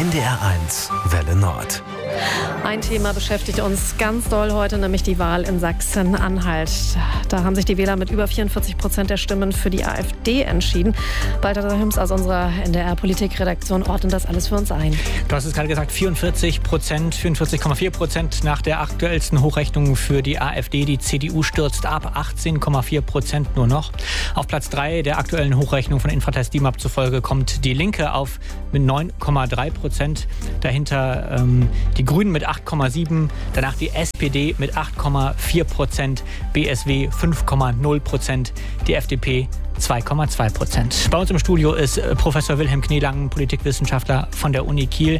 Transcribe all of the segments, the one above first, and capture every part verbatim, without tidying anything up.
N D R eins Welle Nord. Ein Thema beschäftigt uns ganz doll heute, nämlich die Wahl in Sachsen-Anhalt. Da haben sich die Wähler mit über vierundvierzig Prozent der Stimmen für die AfD entschieden. Balthasar Hüms aus unserer N D R-Politikredaktion ordnet das alles für uns ein. Du hast es gerade gesagt, vierundvierzig Prozent, vierundvierzig Komma vier Prozent nach der aktuellsten Hochrechnung für die AfD. Die C D U stürzt ab, achtzehn Komma vier Prozent nur noch. Auf Platz drei der aktuellen Hochrechnung von Infratest DIMAP zufolge kommt die Linke auf mit neun Komma drei Prozent. Dahinter ähm, die Grünen mit acht Komma sieben, danach die S P D mit acht Komma vier Prozent, B S W fünf Komma null Prozent, die F D P zwei Komma zwei Prozent. Bei uns im Studio ist Professor Wilhelm Kneelang, Politikwissenschaftler von der Uni Kiel.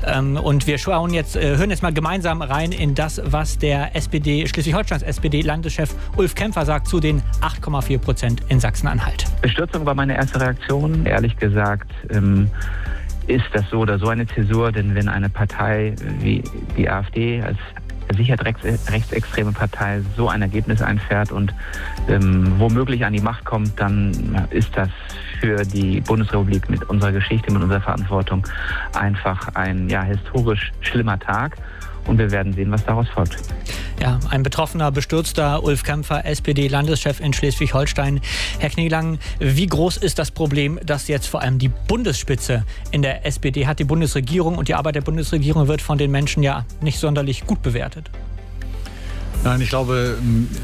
Und wir schauen jetzt, hören jetzt mal gemeinsam rein in das, was der S P D, Schleswig-Holsteins S P D-Landeschef Ulf Kämpfer sagt zu den acht Komma vier Prozent in Sachsen-Anhalt. Bestürzung war meine erste Reaktion. Ehrlich gesagt, ähm ist das so oder so eine Zäsur, denn wenn eine Partei wie die AfD als sicher rechtsextreme Partei so ein Ergebnis einfährt und ähm, womöglich an die Macht kommt, dann ist das für die Bundesrepublik mit unserer Geschichte, mit unserer Verantwortung einfach ein ja, historisch schlimmer Tag. Und wir werden sehen, was daraus folgt. Ja, ein betroffener, bestürzter Ulf Kämpfer, S P D-Landeschef in Schleswig-Holstein. Herr Kneelang, wie groß ist das Problem, dass jetzt vor allem die Bundesspitze in der S P D hat? Die Bundesregierung und die Arbeit der Bundesregierung wird von den Menschen ja nicht sonderlich gut bewertet. Nein, ich glaube,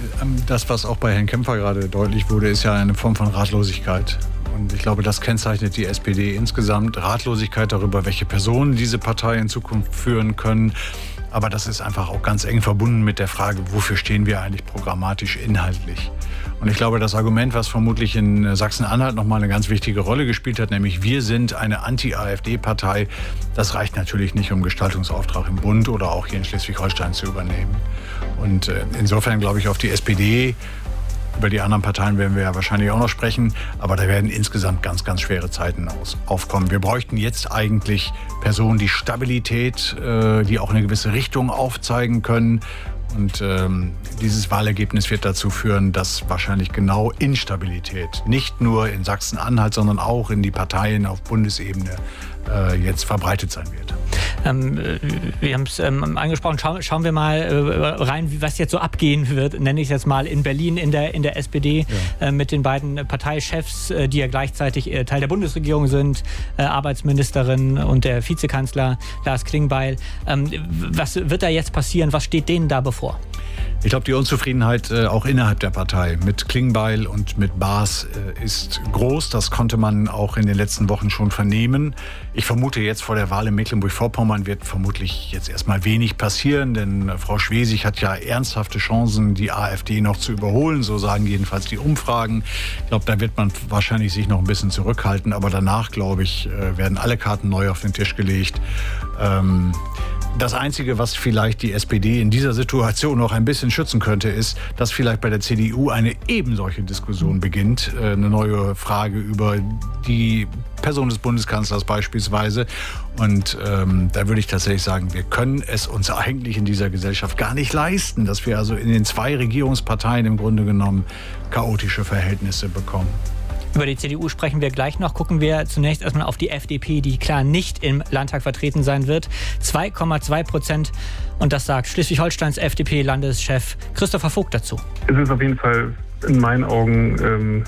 das, was auch bei Herrn Kämpfer gerade deutlich wurde, ist ja eine Form von Ratlosigkeit. Und ich glaube, das kennzeichnet die S P D insgesamt. Ratlosigkeit darüber, welche Personen diese Partei in Zukunft führen können. Aber das ist einfach auch ganz eng verbunden mit der Frage, wofür stehen wir eigentlich programmatisch inhaltlich. Und ich glaube, das Argument, was vermutlich in Sachsen-Anhalt nochmal eine ganz wichtige Rolle gespielt hat, nämlich wir sind eine Anti-AfD-Partei, das reicht natürlich nicht, um Gestaltungsauftrag im Bund oder auch hier in Schleswig-Holstein zu übernehmen. Und insofern glaube ich auf die S P D, über die anderen Parteien werden wir ja wahrscheinlich auch noch sprechen, aber da werden insgesamt ganz, ganz schwere Zeiten aufkommen. Wir bräuchten jetzt eigentlich Personen, die Stabilität, die auch eine gewisse Richtung aufzeigen können. Und ähm, dieses Wahlergebnis wird dazu führen, dass wahrscheinlich genau Instabilität nicht nur in Sachsen-Anhalt, sondern auch in die Parteien auf Bundesebene äh, jetzt verbreitet sein wird. Ähm, wir haben es ähm, angesprochen, Schau, schauen wir mal äh, rein, wie, was jetzt so abgehen wird, nenne ich es jetzt mal, in Berlin in der, in der S P D, ja. äh, mit den beiden Parteichefs, äh, die ja gleichzeitig äh, Teil der Bundesregierung sind, äh, Arbeitsministerin und der Vizekanzler Lars Klingbeil. Ähm, was wird da jetzt passieren? Was steht denen da bevor? Ich glaube, die Unzufriedenheit äh, auch innerhalb der Partei mit Klingbeil und mit Baas äh, ist groß. Das konnte man auch in den letzten Wochen schon vernehmen. Ich vermute, jetzt vor der Wahl in Mecklenburg-Vorpommern wird vermutlich jetzt erstmal wenig passieren, denn äh, Frau Schwesig hat ja ernsthafte Chancen, die AfD noch zu überholen. So sagen jedenfalls die Umfragen. Ich glaube, da wird man wahrscheinlich sich noch ein bisschen zurückhalten. Aber danach, glaube ich, äh, werden alle Karten neu auf den Tisch gelegt. Ähm, Das Einzige, was vielleicht die S P D in dieser Situation noch ein bisschen schützen könnte, ist, dass vielleicht bei der C D U eine ebensolche Diskussion beginnt. Eine neue Frage über die Person des Bundeskanzlers beispielsweise. Und ähm, da würde ich tatsächlich sagen, wir können es uns eigentlich in dieser Gesellschaft gar nicht leisten, dass wir also in den zwei Regierungsparteien im Grunde genommen chaotische Verhältnisse bekommen. Über die C D U sprechen wir gleich noch. Gucken wir zunächst erstmal auf die F D P, die klar nicht im Landtag vertreten sein wird. zwei Komma zwei Prozent. Und das sagt Schleswig-Holsteins F D P-Landeschef Christopher Vogt dazu. Es ist auf jeden Fall in meinen Augen ähm,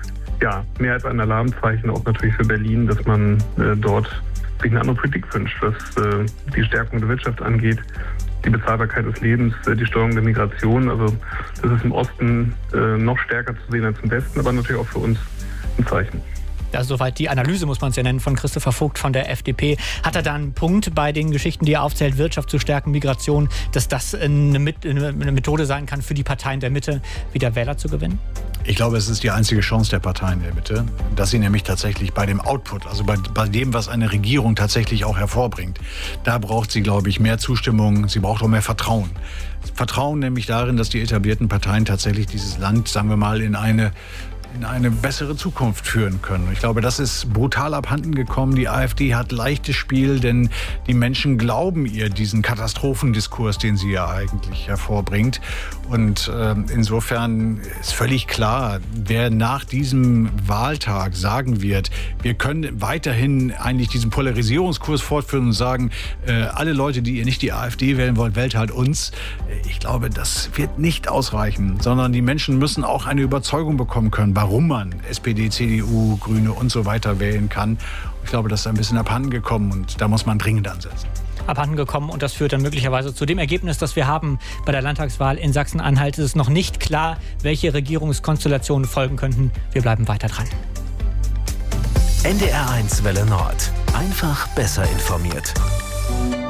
ja, mehr als ein Alarmzeichen, auch natürlich für Berlin, dass man äh, dort sich eine andere Politik wünscht, was äh, die Stärkung der Wirtschaft angeht, die Bezahlbarkeit des Lebens, äh, die Steuerung der Migration. Also das ist im Osten äh, noch stärker zu sehen als im Westen, aber natürlich auch für uns ein Zeichen. Also soweit die Analyse, muss man es ja nennen, von Christopher Vogt von der F D P. Hat er da einen Punkt bei den Geschichten, die er aufzählt, Wirtschaft zu stärken, Migration, dass das eine, eine Methode sein kann, für die Parteien der Mitte wieder Wähler zu gewinnen? Ich glaube, es ist die einzige Chance der Parteien der Mitte, dass sie nämlich tatsächlich bei dem Output, also bei, bei dem, was eine Regierung tatsächlich auch hervorbringt, da braucht sie, glaube ich, mehr Zustimmung, sie braucht auch mehr Vertrauen. Vertrauen nämlich darin, dass die etablierten Parteien tatsächlich dieses Land, sagen wir mal, in eine in eine bessere Zukunft führen können. Ich glaube, das ist brutal abhanden gekommen. Die AfD hat leichtes Spiel, denn die Menschen glauben ihr diesen Katastrophendiskurs, den sie ja eigentlich hervorbringt. Und äh, insofern ist völlig klar, wer nach diesem Wahltag sagen wird, wir können weiterhin eigentlich diesen Polarisierungskurs fortführen und sagen, äh, alle Leute, die ihr nicht die AfD wählen wollt, wählt halt uns. Ich glaube, das wird nicht ausreichen, sondern die Menschen müssen auch eine Überzeugung bekommen können, warum man S P D, C D U, Grüne und so weiter wählen kann. Ich glaube, das ist ein bisschen abhanden gekommen und da muss man dringend ansetzen. Abhanden gekommen und das führt dann möglicherweise zu dem Ergebnis, das wir haben bei der Landtagswahl in Sachsen-Anhalt. Es ist noch nicht klar, welche Regierungskonstellationen folgen könnten. Wir bleiben weiter dran. N D R eins Welle Nord. Einfach besser informiert.